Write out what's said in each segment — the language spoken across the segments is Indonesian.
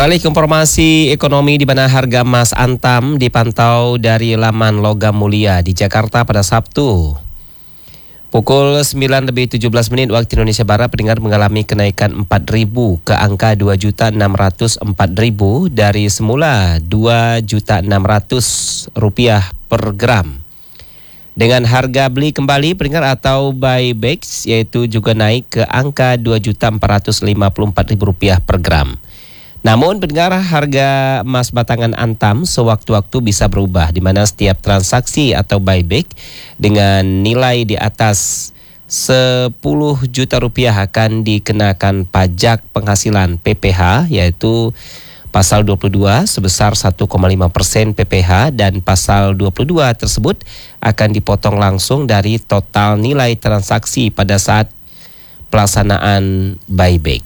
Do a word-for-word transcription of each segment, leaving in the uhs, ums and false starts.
Beralih ke informasi ekonomi di mana harga emas Antam dipantau dari laman Logam Mulia di Jakarta pada Sabtu. Pukul sembilan lebih tujuh belas menit waktu Indonesia Barat, pendengar mengalami kenaikan empat ribu ke angka dua juta enam ratus empat ribu dari semula dua juta enam ratus rupiah per gram. Dengan harga beli kembali pendengar atau buyback yaitu juga naik ke angka dua juta empat ratus lima puluh empat ribu rupiah per gram. Namun pendengar, harga emas batangan Antam sewaktu-waktu bisa berubah, di mana setiap transaksi atau buyback dengan nilai di atas sepuluh juta rupiah akan dikenakan pajak penghasilan P P H, yaitu pasal dua puluh dua sebesar satu koma lima persen P P H, dan pasal dua puluh dua tersebut akan dipotong langsung dari total nilai transaksi pada saat pelaksanaan buyback.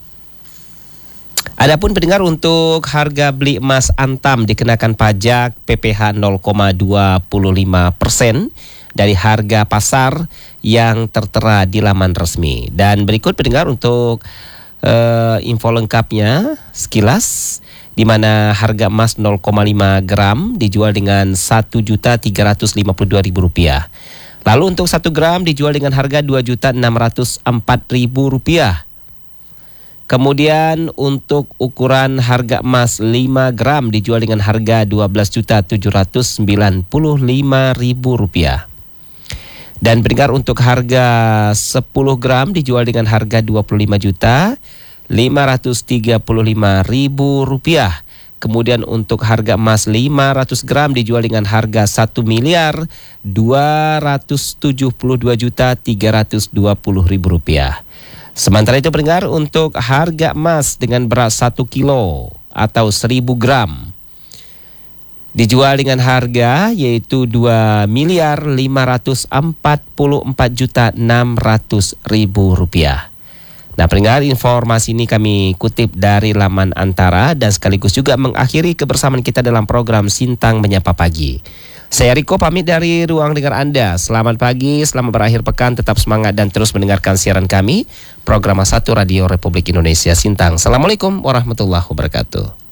Adapun pendengar, untuk harga beli emas Antam dikenakan pajak P P H nol koma dua lima persen dari harga pasar yang tertera di laman resmi. Dan berikut pendengar untuk uh, info lengkapnya sekilas, di mana harga emas nol koma lima gram dijual dengan satu juta tiga ratus lima puluh dua ribu rupiah. Lalu untuk satu gram dijual dengan harga dua juta enam ratus empat ribu rupiah. Kemudian untuk ukuran harga emas lima gram dijual dengan harga dua belas juta tujuh ratus sembilan puluh lima ribu rupiah. Dan pendengar, untuk harga sepuluh gram dijual dengan harga dua puluh lima juta lima ratus tiga puluh lima ribu rupiah. Kemudian untuk harga emas lima ratus gram dijual dengan harga satu miliar dua ratus tujuh puluh dua juta tiga ratus dua puluh ribu rupiah. Sementara itu pendengar, untuk harga emas dengan berat satu kilo atau seribu gram dijual dengan harga yaitu dua miliar lima ratus empat puluh empat juta enam ratus ribu rupiah. Nah pendengar, informasi ini kami kutip dari laman Antara dan sekaligus juga mengakhiri kebersamaan kita dalam program Sintang Menyapa Pagi. Saya Riko pamit dari ruang dengar Anda. Selamat pagi, selamat berakhir pekan, tetap semangat dan terus mendengarkan siaran kami, program satu Radio Republik Indonesia Sintang. Assalamualaikum warahmatullahi wabarakatuh.